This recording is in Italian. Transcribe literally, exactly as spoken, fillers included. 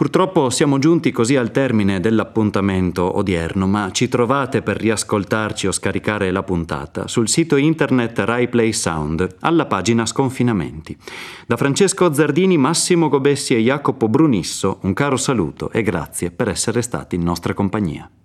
Purtroppo siamo giunti così al termine dell'appuntamento odierno, ma ci trovate per riascoltarci o scaricare la puntata sul sito internet Rai Play Sound, alla pagina Sconfinamenti. Da Francesco Zardini, Massimo Gobessi e Jacopo Brunisso, un caro saluto e grazie per essere stati in nostra compagnia.